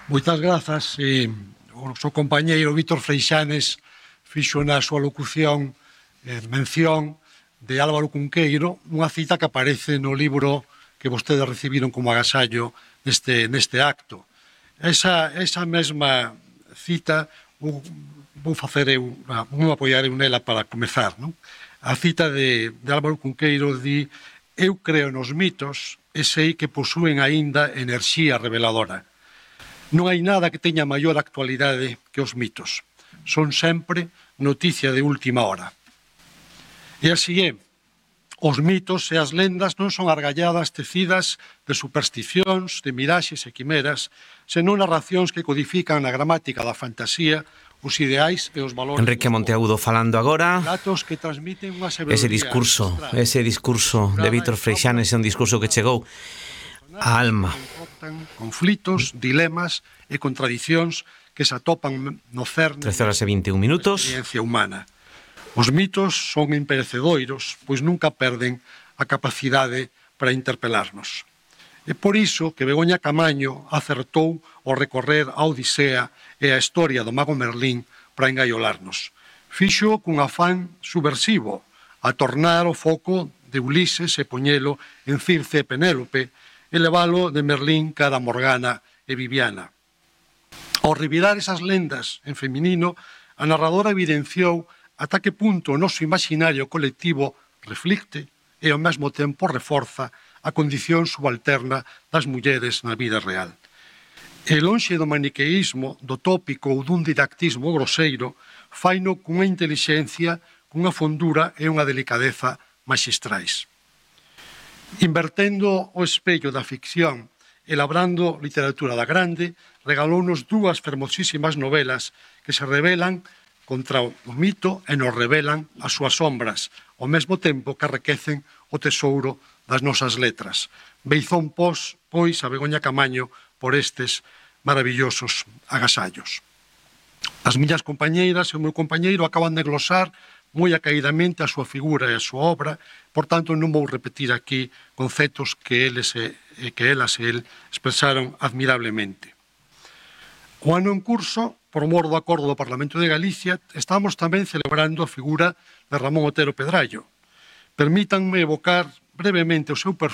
Moitas grazas. O seu compañeiro Vítor Freixanes fixo na súa locución mención de Álvaro Cunqueiro, unha cita que aparece no libro que vostedes recibiron como agasallo neste acto. Esa mesma cita vou apoiar eu nela para comezar. Non? A cita de Álvaro Cunqueiro di: eu creo nos mitos e sei que posúen aínda enerxía reveladora. Non hai nada que teña maior actualidade que os mitos. Son sempre noticia de última hora. E así é. Os mitos e as lendas non son argalladas tecidas de supersticións, de miraxes e quimeras, senón narracións que codifican na gramática da fantasía os ideais e os valores. Enrique Monteagudo falando agora. Datos que transmiten unha sabedoría. Ese discurso de Vítor Freixanes é un discurso que chegou á alma. Conflitos, dilemas e contradicións que se atopan no cerne 13:21 da experiencia humana. Os mitos son imperecedoiros, pois nunca perden a capacidade para interpelarnos. É por iso que Begoña Camaño acertou ao recorrer a Odisea e a historia do mago Merlín para engaiolarnos. Fixo cun afán subversivo, a tornar o foco de Ulises e poñelo en Circe e Penélope e leválo de Merlín cara a Morgana e Viviana. Ao revirar esas lendas en feminino, a narradora evidenciou ata que punto o noso imaginario colectivo reflicte e ao mesmo tempo reforza a condición subalterna das mulleres na vida real. E lonxe do maniqueísmo, do tópico ou dun didactismo groseiro, faino cunha intelixencia, cunha fondura e unha delicadeza maxistrais. Invertendo o espello da ficción e labrando literatura da grande, regalounos dúas fermosísimas novelas que se rebelan contra o mito e nos revelan as súas sombras, ao mesmo tempo que arrequecen o tesouro das nosas letras. Beizón pois a Begoña Camaño por estes maravillosos agasallos. As miñas compañeiras e o meu compañeiro acaban de glosar moi acaidamente a súa figura e a súa obra, por tanto non vou repetir aquí conceptos que elas e el expresaron admirablemente. O ano en curso, por mor do acordo do Parlamento de Galicia, estamos tamén celebrando a figura de Ramón Otero Pedrallo. Permítanme evocar brevemente o seu perfil